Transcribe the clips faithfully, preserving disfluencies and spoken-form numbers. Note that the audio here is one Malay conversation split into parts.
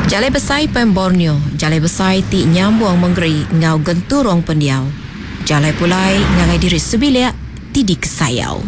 Jalai besai pen Borneo, jalai besai ti nyambung menggeri ngau genturong pendiau. Jalai pulai ngangai diri sebilia ti di kesayau.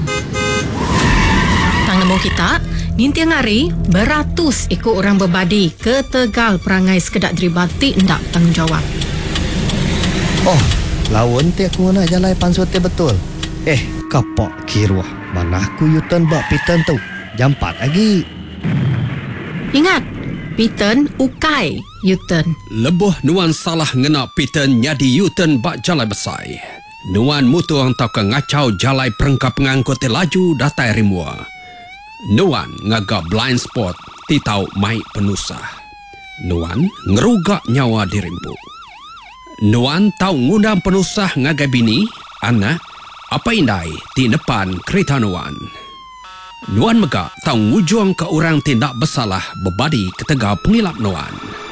Tang nemu kita, ninti ngari beratus ikut orang berbadi ke Tegal perangai sekedak deribati ndak tanggungjawab. Oh, lawan ti aku nak jalai pansut betul. Eh, kapok kirwah. Mana aku yutan bak pitan tu. Jam empat lagi. Ingat, Piten ukai Uten. Lebuh nuan salah ngena Piten nyadi Uten bak jalai besai. Nuan mutu ang tau ke ngacau jalai perengkap ngangkut laju datai rimua. Nuan ngagak blind spot ti tau mai penusah. Nuan ngerugak nyawa dirimpu. Nuan tau ngundang penusah ngagai bini, anak, apa indai ti depan kereta Nuan. Nuan megak tau ngujung ke orang tindak bersalah berbadi ke Tegal pengilap Nuan.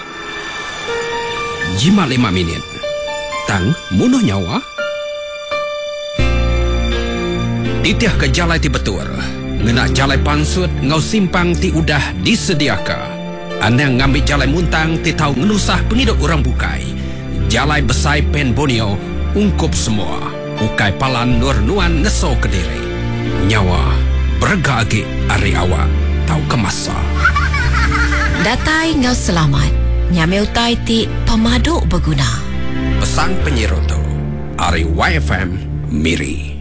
Jima lima minit. Tang munuh nyawa. Titiah ke jalai ti betul. Ngena jalai pansut ngau simpang ti udah disediaka. Anang ngambil jalai muntang ti tau ngenusah penghidup orang bukai. Jalai besai pen Borneo ungkup semua. Ukai palan nur Nuan ngeso ke diri. Nyawa berga agi ari awak tau kemasa. Datai ngau selamat. Nyame utai ti pemaduk berguna. Pesan penyirutu Ari Y F M Miri.